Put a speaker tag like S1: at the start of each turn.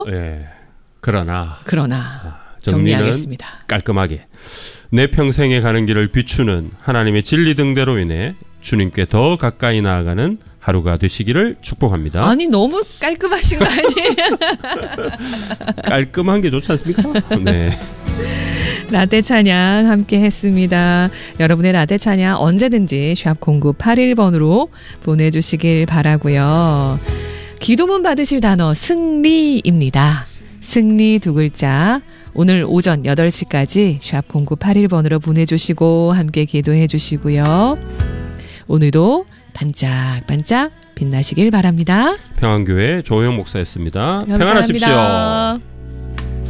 S1: 예. 그러나 정리는
S2: 정리하겠습니다.
S1: 깔끔하게 내 평생에 가는 길을 비추는 하나님의 진리 등대로 인해 주님께 더 가까이 나아가는 하루가 되시기를 축복합니다.
S2: 아니 너무 깔끔하신 거 아니에요?
S1: 깔끔한 게 좋지 않습니까? 네.
S2: 라떼 찬양 함께 했습니다. 여러분의 라떼 찬양 언제든지 샵 0981번으로 보내주시길 바라고요. 기도문 받으실 단어 승리입니다. 승리 두 글자 오늘 오전 8시까지 샵 0981번으로 보내주시고 함께 기도해 주시고요. 오늘도 반짝반짝 빛나시길 바랍니다.
S1: 평안교회 조호영 목사였습니다.
S2: 감사합니다.
S1: 평안하십시오.